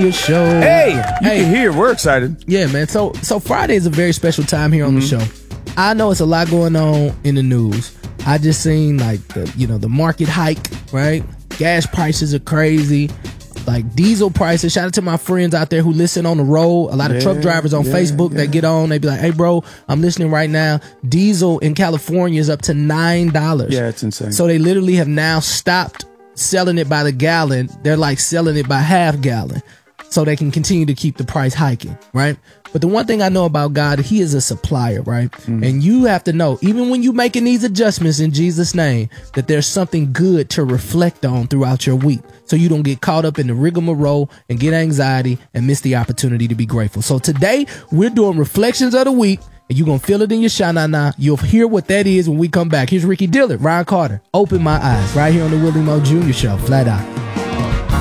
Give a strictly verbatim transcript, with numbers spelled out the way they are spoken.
Junior Show. Hey, you hey. can hear. We're excited. Yeah, man. So, so Friday is a very special time here on mm-hmm. the show. I know it's a lot going on in the news. I just seen like the, you know, the market hike, right? Gas prices are crazy. Like diesel prices. Shout out to my friends out there who listen on the road. A lot of yeah, truck drivers on yeah, Facebook yeah. that get on. They be like, "Hey, bro, I'm listening right now. Diesel in California is up to nine dollars." Yeah, it's insane. So they literally have now stopped selling it by the gallon. They're like selling it by half gallon, so they can continue to keep the price hiking, right? But the one thing I know about God, he is a supplier, right? Mm-hmm. And you have to know, even when you making these adjustments in Jesus' name, that there's something good to reflect on throughout your week. So you don't get caught up in the rigmarole and get anxiety and miss the opportunity to be grateful. So today we're doing reflections of the week, and you're going to feel it in your sha-na-na. You'll hear what that is when we come back. Here's Ricky Dillard, Ryan Carter. Open my eyes right here on the Willie Moore Junior Show. Flat out.